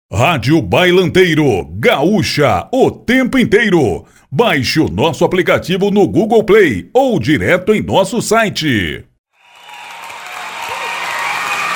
Rádio Bailanteiro, gaúcha, o tempo inteiro. Baixe o nosso aplicativo no Google Play ou direto em nosso site.